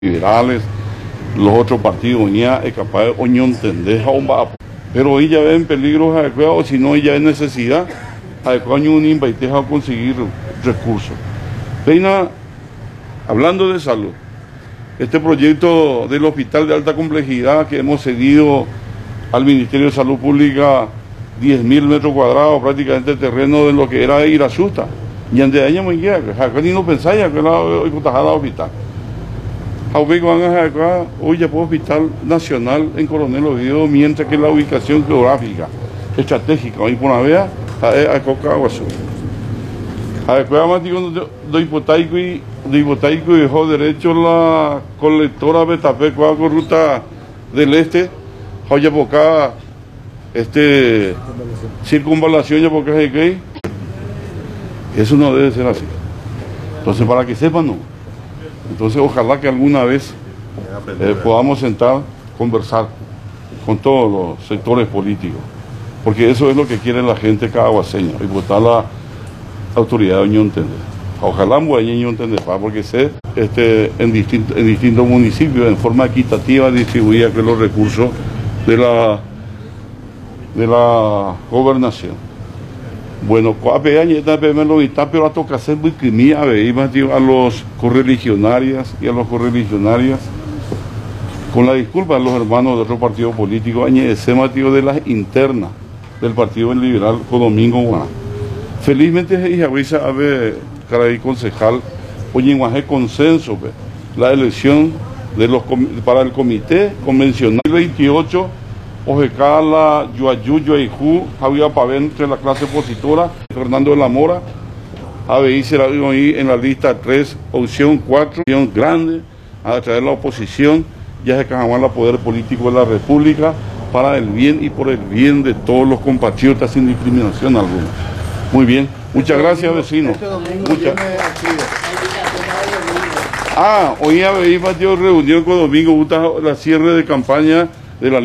liberales, los otros partidos, ya es capaz de entender, pero ella ve en peligro adecuado, o si no, ella es necesidad adecuada un inviteja a conseguir recursos. Reina, hablando de salud, este proyecto del hospital de alta complejidad que hemos cedido al Ministerio de Salud Pública 10.000 metros cuadrados, prácticamente terreno de lo que era Irasusta, y ante ella me guía, acá ni no pensáis que la hospital. Hoy ya puedo hospital nacional en Coronel Oviedo, mientras que la ubicación geográfica estratégica hoy por la vea a Coca Aguazú. Adecuada más digo do hipotaico y dejó derecho la colectora Betapé con ruta del este, hoy ya poca circunvalación ya poca de eso no debe ser así. Entonces para que sepan no. Entonces ojalá que alguna vez podamos sentar, conversar con todos los sectores políticos, porque eso es lo que quiere la gente caguaseña, y votar la autoridad de Unión Tende. Ojalá Unión Tende, porque sé en distintos municipios, en forma equitativa, distribuir los recursos de la gobernación. Bueno, pero a tocar ser muy crimía a los correligionarias y a los correligionarias, con la disculpa de los hermanos de otro partido político, ese motivo de las internas del Partido Liberal con Domingo Guaná. Felizmente, caray concejal, hoy en consenso, la elección para el comité convencional 28. Ojecala, Yuayu, había para entre la clase opositora, Fernando de la Mora, ABI será ahí en la lista 3, opción 4, opción grande, a través de la oposición, ya se Cajamarca poder político de la República, para el bien y por el bien de todos los compatriotas sin discriminación alguna. Muy bien, muchas gracias, vecino. Hoy ABI partió reunión con Domingo, la cierre de campaña